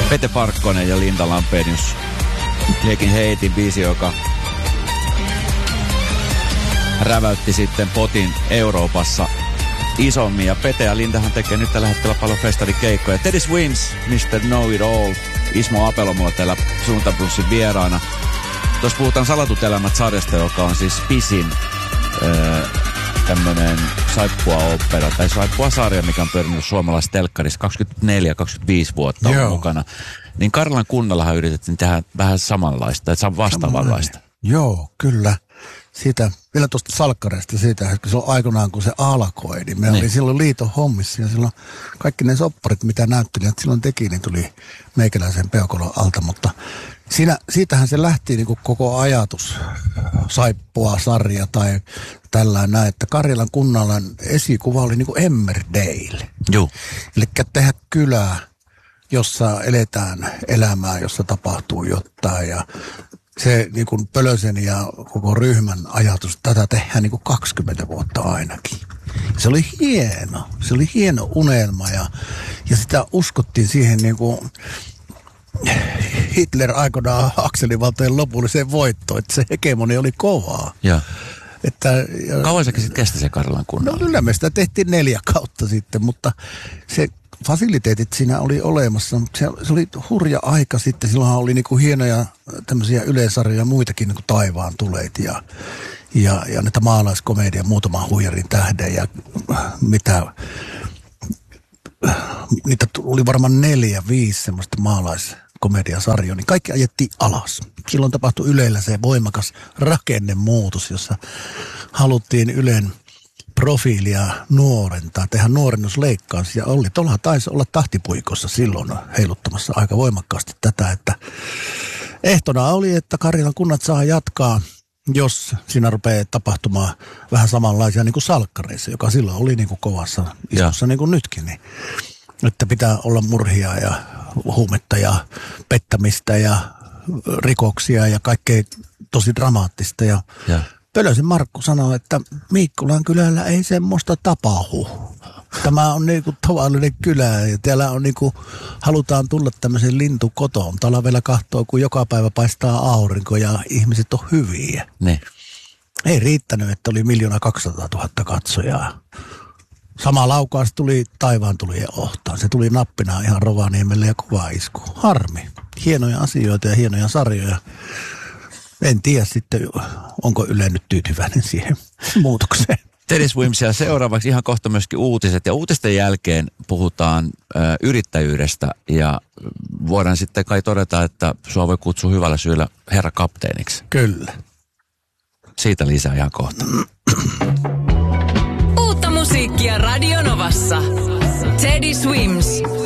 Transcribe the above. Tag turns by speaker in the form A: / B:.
A: Pete Parkkonen ja Linda Lampenius. Taking Hatein biisi, joka räväytti sitten potin Euroopassa isommin. Ja Pete ja Lindahan tekee nyt tällä hetkellä paljon festarikeikkoja. Teddy Swims, Mr. Know It All. Ismo Apelo mulla täällä Sunnuntaibluesin vieraana. Tuossa puhutaan Salatut elämät -sarjasta, joka on siis pisin tämmönen saippua-opera tai saippua-sarja, mikä on pyörinyt suomalaisessa telkkarissa 24-25 vuotta on mukana. Niin Karjalan kunnallahan yritettiin tehdä vähän samanlaista, että vastaavanlaista.
B: Joo, kyllä. Siitä, vielä tuosta salkkareista siitä, että silloin aikanaan kun se alkoi, niin me oli silloin liiton hommissa ja silloin kaikki ne sopparit, mitä näyttelijät silloin teki, niin tuli meikäläisen peukalon alta, mutta siitähän se lähti niin kuin koko ajatus, saippua, sarja tai tällainen näin, että Karjalan kunnalan esikuva oli niin kuin Emmerdale.
A: Joo.
B: Eli tehdä kylää, jossa eletään elämää, jossa tapahtuu jotain ja se niin kuin Pölösen ja koko ryhmän ajatus, tätä tehdään niin kuin 20 vuotta ainakin. Se oli hieno unelma ja sitä uskottiin siihen niin kuin Hitler aikanaan akselivaltojen lopulliseen voittoon, että se hegemoni oli kovaa.
A: Ja. Kauan se sitten kesti se Karjalan kunnalla?
B: No kyllä me sitä tehtiin 4 kautta sitten, mutta se fasiliteetit siinä oli olemassa. Se oli hurja aika sitten. Silloinhan oli niinku hienoja tämmöisiä yleisarjoja muitakin, niinku Taivaan tulet ja näitä maalaiskomedia, muutaman huijarin tähden ja mitä. Niitä oli varmaan 4-5 semmoista maalaiskomediasarjoa, niin kaikki ajettiin alas. Silloin tapahtui Ylellä se voimakas rakennemuutos, jossa haluttiin Ylen profiilia nuorentaa, tehdä nuorennusleikkaus. Ja Olli Tolha taisi olla tahtipuikossa silloin heiluttamassa aika voimakkaasti tätä, että ehtona oli, että Karjalan kunnat saa jatkaa, jos siinä rupeaa tapahtumaan vähän samanlaisia niin kuin salkkareissa, joka silloin oli niin kuin kovassa isossa niin kuin nytkin. Niin, että pitää olla murhia ja huumetta ja pettämistä ja rikoksia ja kaikkea tosi dramaattista. Ja Pölösen Markku sanoi, että Miikkulan kylällä ei semmoista tapahdu. Tämä on niinku tavallinen kylä ja täällä on niinku, halutaan tulla tämmöisen lintukotoon. Talvella kahtoo, kun joka päivä paistaa aurinko ja ihmiset on hyviä.
A: Ne.
B: Ei riittänyt, että oli 1 200 000 katsojaa. Sama laukaus tuli Taivaan tulien ohtaan. Se tuli nappina ihan Rovaniemelle ja kova isku. Harmi. Hienoja asioita ja hienoja sarjoja. En tiedä sitten, onko Yle nyt tyytyväinen siihen muutokseen.
A: Teddy Swimsia seuraavaksi ihan kohta myöskin uutiset. Ja uutisten jälkeen puhutaan yrittäjyydestä ja voidaan sitten kai todeta, että sua voi kutsua hyvällä syyllä herra kapteeniksi.
B: Kyllä.
A: Siitä lisää ihan kohta.
C: Uutta musiikkia Radio Novassa. Teddy Swims.